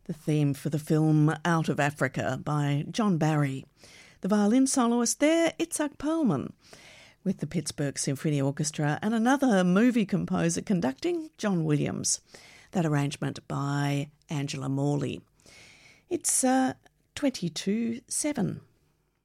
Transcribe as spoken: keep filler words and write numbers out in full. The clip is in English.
The theme for the film Out of Africa by John Barry. The violin soloist there, Itzhak Perlman, with the Pittsburgh Symphony Orchestra, and another movie composer conducting, John Williams. That arrangement by Angela Morley. It's uh, twenty-two seven.